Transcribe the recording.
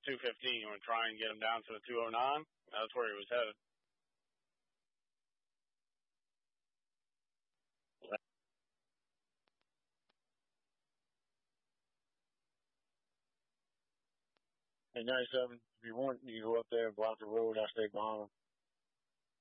215. We're trying to get him down to a 209. That's where he was headed. Hey, 97, if you want, you go up there and block the road. I stay behind him.